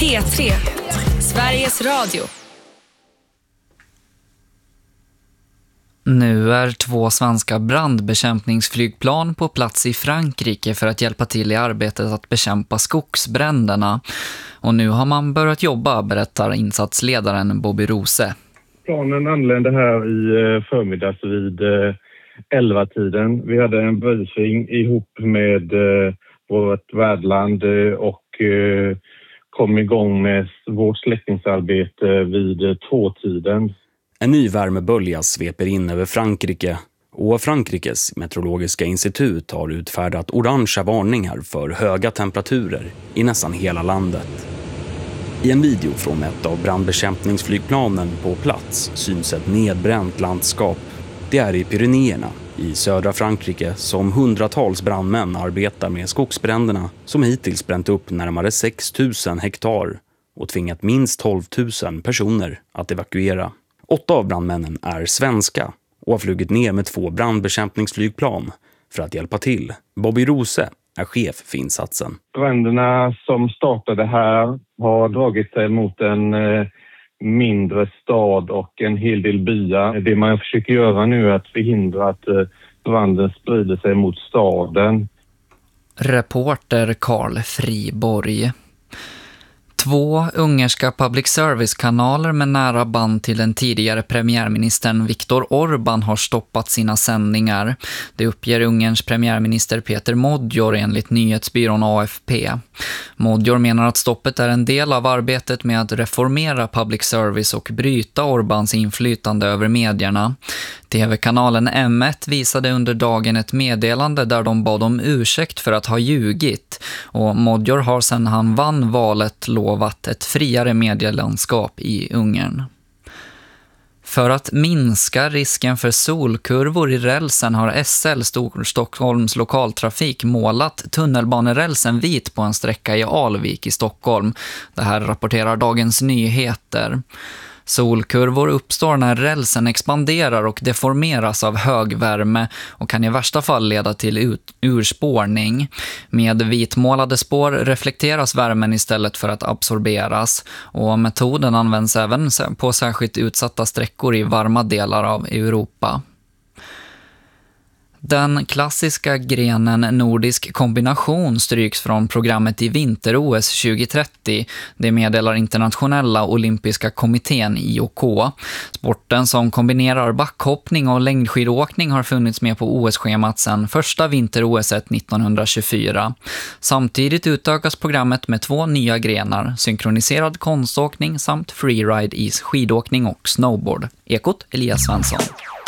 P3, Sveriges Radio. Nu är 2 svenska brandbekämpningsflygplan på plats i Frankrike för att hjälpa till i arbetet att bekämpa skogsbränderna. Och nu har man börjat jobba, berättar insatsledaren Bobby Rose. Planen anlände här i förmiddags vid 11-tiden. Vi hade en briefing ihop med vårt värdland och kom igång med vårt släckningsarbete vid 2-tiden. En ny värmebölja sveper in över Frankrike och Frankrikes meteorologiska institut har utfärdat orangea varningar för höga temperaturer i nästan hela landet. I en video från ett av brandbekämpningsflygplanen på plats syns ett nedbränt landskap. Det är i Pyrenéerna i södra Frankrike som hundratals brandmän arbetar med skogsbränderna som hittills bränt upp närmare 6 000 hektar och tvingat minst 12 000 personer att evakuera. 8 av brandmännen är svenska och har flugit ner med 2 brandbekämpningsflygplan för att hjälpa till. Bobby Rose är chef för insatsen. Bränderna som startade här har dragit sig mot en mindre stad och en hel del byar. Det man försöker göra nu är att förhindra att branden sprider sig mot staden. Reporter Carl Friborg. 2 ungerska public service-kanaler med nära band till den tidigare premiärministern Viktor Orbán har stoppat sina sändningar. Det uppger Ungerns premiärminister Peter Modjor enligt nyhetsbyrån AFP. Modjor menar att stoppet är en del av arbetet med att reformera public service och bryta Orbáns inflytande över medierna. TV-kanalen M1 visade under dagen ett meddelande där de bad om ursäkt för att ha ljugit. Och Modjor har sedan han vann valet lovat ett friare medielandskap i Ungern. För att minska risken för solkurvor i rälsen har SL Stockholms lokaltrafik målat tunnelbanerälsen vit på en sträcka i Alvik i Stockholm. Det här rapporterar Dagens Nyheter. Solkurvor uppstår när rälsen expanderar och deformeras av hög värme och kan i värsta fall leda till urspårning. Med vitmålade spår reflekteras värmen istället för att absorberas och metoden används även på särskilt utsatta sträckor i varma delar av Europa. Den klassiska grenen nordisk kombination stryks från programmet i vinter-OS 2030. Det meddelar internationella olympiska kommittén IOK. Sporten som kombinerar backhoppning och längdskidåkning har funnits med på OS-schemat sedan första vinter-OSet 1924. Samtidigt utökas programmet med 2 nya grenar, synkroniserad konståkning samt freeride i skidåkning och snowboard. Ekot Elias Svensson.